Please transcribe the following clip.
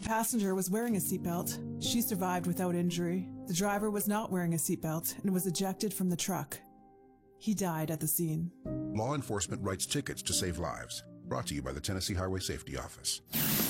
passenger was wearing a seatbelt. She survived without injury. The driver was not wearing a seatbelt and was ejected from the truck. He died at the scene. Law enforcement writes tickets to save lives. Brought to you by the Tennessee Highway Safety Office.